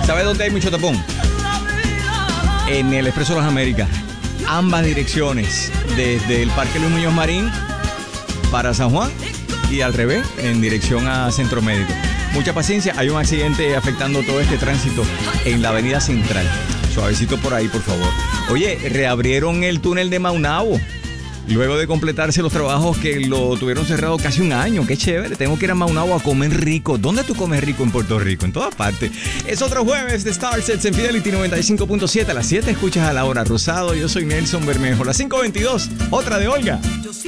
¿Sabe dónde hay mucho tapón? En el Expreso Las Américas. Ambas direcciones, desde el Parque Luis Muñoz Marín para San Juan y al revés, en dirección a Centro Médico. Mucha paciencia, hay un accidente afectando todo este tránsito en la avenida Central. Suavecito por ahí, por favor. Oye, reabrieron el túnel de Maunabo luego de completarse los trabajos que lo tuvieron cerrado casi un año. Qué chévere, tengo que ir a Maunabo a comer rico. ¿Dónde tú comes rico en Puerto Rico? En todas partes. Es otro jueves de Star Sets en Fidelity 95.7. A las 7 escuchas a La Hora Rosado. Yo soy Nelson Bermejo. Las 5:22, otra de Olga.